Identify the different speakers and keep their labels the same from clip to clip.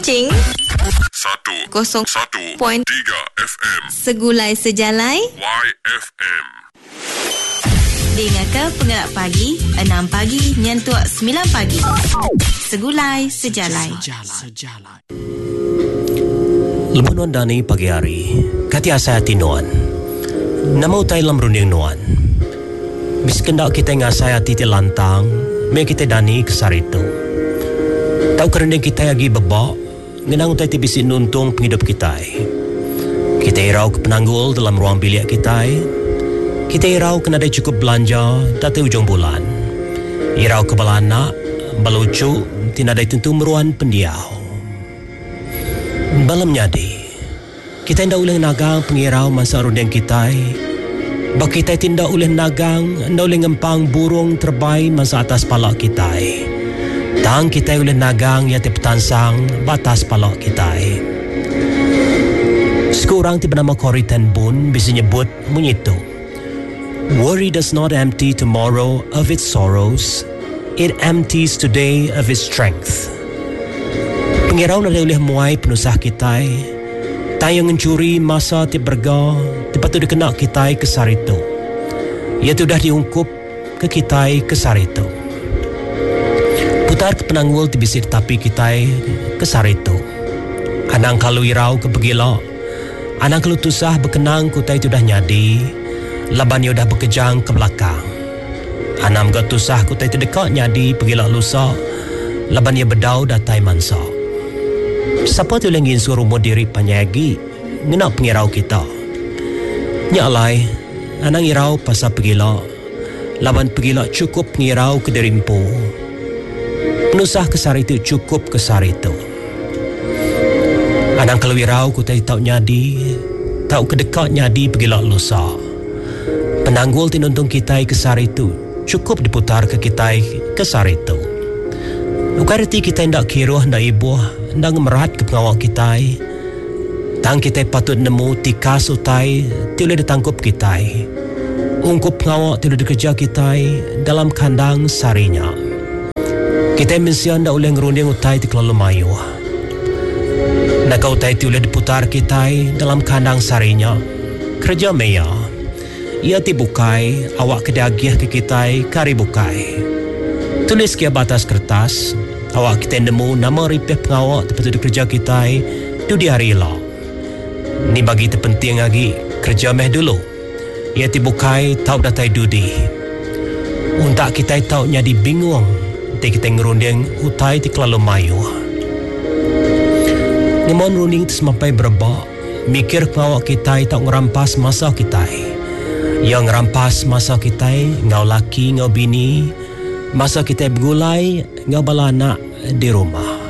Speaker 1: Kuching 101.3 FM. Segulai Sejalai YFM. Dengarkan Pengerak Pagi 6 pagi nyentuak 9 pagi. Segulai Sejalai.
Speaker 2: Lepas nuan dani pagi hari, kati asai hati nuan. Nama utai lam runding nuan. Biskendak kita ngasai hati ti lantang, me kita dani kesar itu. Tahu kerendeng kita lagi bebak, ngenang utai ti bisi nuntung penghidup kita. Kita irau ke penanggul dalam ruang bilik kita. Kita irau kena ada cukup belanja dati ujung bulan. Irau ke balanak, balucu, tidak ada tentu meruan pendiau. Balam nyadi, kita tidak boleh nagang pengirau masa rundeng kita. Bak kita tidak boleh nagang, tidak boleh ngempang burung terbai masa atas palak kita. Tang kita boleh nagang yang petansang batas palak kita. Sekurang tiba nama Corrie ten Boom bisa nyebut menyitu. Worry does not empty tomorrow of its sorrows. It empties today of its strength. Pengirau na oleh muai penusah kita. Tayo mencuri masa ti berga, tepat tu dikena kita kesar itu. Ia tu dah diungkup ke kita kesar itu. Putar ke penanggul ti bisir tapi kita kesar itu. Anang kalau irau ke begila, anang kalau tusah berkenang kutai tu dah nyadi, laban ia dah berkejang ke belakang. Anam ga tusah kutai tu dekat nyadi begila lusa, laban ia bedau datai mansa. Siapa tu lagi suruh diri panyagi ngenak pengirau kita. Nyalai, anang irau pasal pegila. Laban pegila cukup pengirau ke derimpu. Penusah kesar itu cukup kesar itu. Anang kalau irau ku tahu nyadi, tahu kedekat nyadi pegila lusa. Penanggul tinuntung kita kesar itu cukup diputar ke kita kesar itu. Ukariti kita hendak kiruh hendak ibuh, hendak merat ke pengawak kita. Tang kita patut nemu tika sutai, tiada ditangkup kita. Ungkup pengawak tiada dikerja kita dalam kandang sarinya. Kita mensian hendak oleh ngerunding utai tikla lumayu. Nak utai tiada diputar kita dalam kandang sarinya. Kerja meya. Ia tibukai, awak kedagiah ke kita kari bukai. Tulis ke batas kertas, awak kita nemu nama ripeh pengawak tempat kerja kita tu di hari lah. Ni bagi terpenting lagi kerja meh dulu. Ia tibukai tahu datai dudi. Untuk kita tahu nyadi bingung, nanti kita ngerunding utai ti kelalu mayu. Nimon runding semampai berebak, mikir pengawak kita tahu ngerampas masa kita. Yang ngerampas masa kita, ngau laki, ngau bini, masa kita bergulai, ngau bala anak di rumah.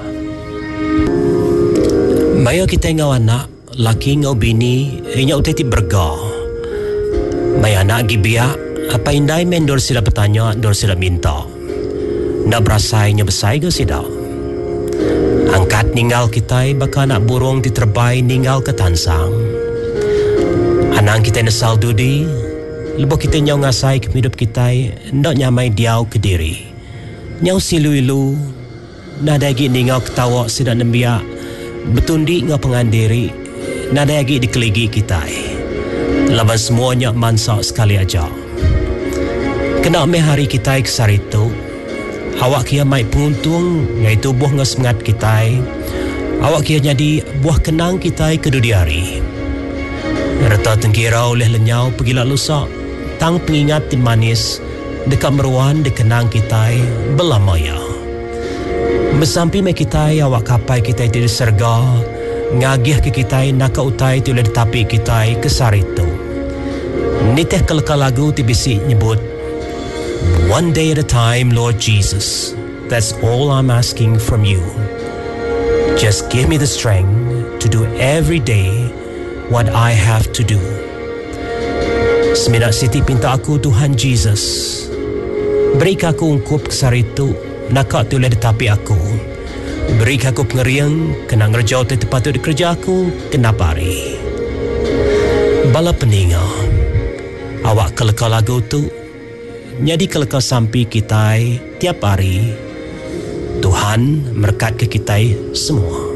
Speaker 2: Maya kita ngau anak, laki ngau bini, inya utai ti berga. Maya anak gibiak, apa indai men dor sila bertanya, dor sila minta. Nak berasai nya besai ke sida? Angkat ninggal kita, baka anak burung ti terbai ninggal ke tansang. Anang kita nesal dudi, lepas kita nyau ngasai ke hidup kita, ndak nyamai diau ke diri. Nyau silu-ilu, nada lagi ningau ketawa sidak nembiak, betundi ngau pengandiri, nada lagi dikeligi kita. Laban semuanya mansak sekali aja. Kena me hari kita kesar itu, awak kia mai penguntung, ngaitu buah ngau semangat kita, awak kia jadi buah kenang kita kedudi hari. Rata tengkira oleh lenyau pergilah lusa, tang pengingat tim manis dekat meruan dikenang kita belamaya. Bersampi me kita awak kapai kita tidak serga, ngagih ke kita nak utai tu oleh tapi kita kesar itu. Niteh kelakar lagu tibisi nyebut, one day at a time, Lord Jesus. That's all I'm asking from you. Just give me the strength to do every day what I have to do. Seminat Siti pinta aku Tuhan Jesus, beri aku ungkup kesar itu, nak tu oleh tetapi aku. Beri aku pengeriang, kena ngerjau tepat di kerja aku, kena pari. Bala peninga, awak kelakar lagu tu, jadi kelakar sampai kita tiap hari. Tuhan berkat ke kita semua.